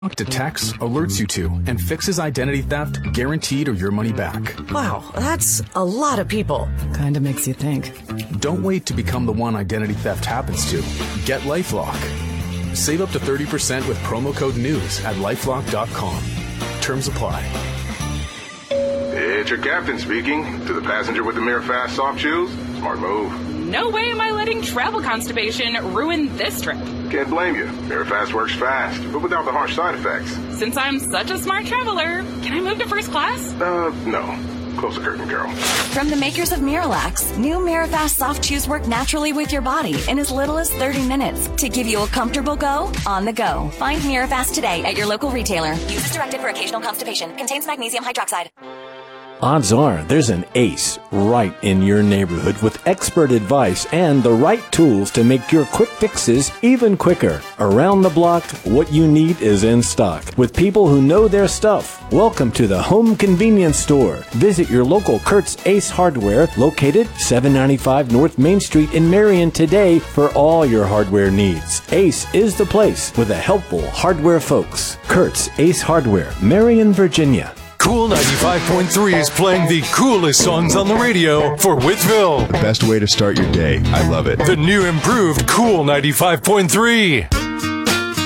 detects, alerts you to, and fixes identity theft, guaranteed or your money back. Wow, that's a lot of people. Kinda makes you think. Don't wait to become the one identity theft happens to. Get LifeLock. Save up to 30% with promo code NEWS at lifelock.com. Terms apply. It's your captain speaking. To the passenger with the Mirror Fast soft shoes, smart move. No way am I letting travel constipation ruin this trip. Can't blame you. Mirror Fast works fast, but without the harsh side effects. Since I'm such a smart traveler, can I move to first class? No. Close the curtain, girl. From the makers of Miralax, new Mirafast soft chews work naturally with your body in as little as 30 minutes to give you a comfortable go on the go. Find Mirafast today at your local retailer. Use as directed for occasional constipation. Contains magnesium hydroxide. Odds are there's an ace right in your neighborhood with expert advice and the right tools to make your quick fixes even quicker. Around the block, what you need is in stock with people who know their stuff. Welcome to the Home Convenience Store. Visit your local Kurt's Ace Hardware, located 795 North Main Street in Marion today for all your hardware needs. Ace is the place with the helpful hardware folks. Kurt's Ace Hardware, Marion, Virginia. Cool 95.3 is playing the coolest songs on the radio for Whitville. The best way to start your day. I love it. The new improved Cool 95.3.